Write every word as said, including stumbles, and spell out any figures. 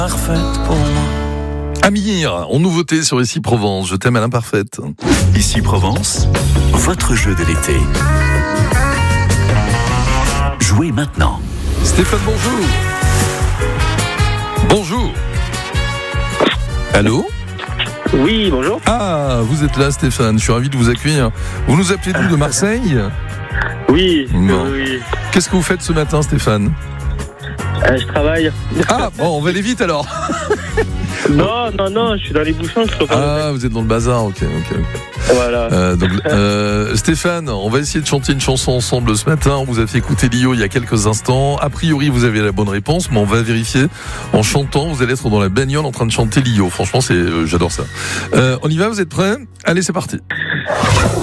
Parfaite pour moi. Amir, en nouveauté sur Ici Provence, je t'aime à l'imparfaite. Ici Provence, votre jeu de l'été. Jouez maintenant. Stéphane, bonjour. Bonjour. Allô ? Oui, bonjour. Ah, vous êtes là Stéphane, je suis ravi de vous accueillir. Vous nous appelez d'où, de Marseille ? Oui, Bon. oui. Qu'est-ce que vous faites ce matin Stéphane ? Euh, je travaille. Ah, bon, on va aller vite alors. Non, non, non, je suis dans les bouchons. Je suis pas Ah, vous êtes dans le bazar, ok, ok, ok. Voilà. Euh, donc, euh, Stéphane, on va essayer de chanter une chanson ensemble ce matin. On vous a fait écouter Lio il y a quelques instants. A priori, vous avez la bonne réponse, mais on va vérifier. En chantant, vous allez être dans la bagnole en train de chanter Lio. Franchement, c'est, euh, j'adore ça. Euh, on y va, vous êtes prêts ? Allez, c'est parti.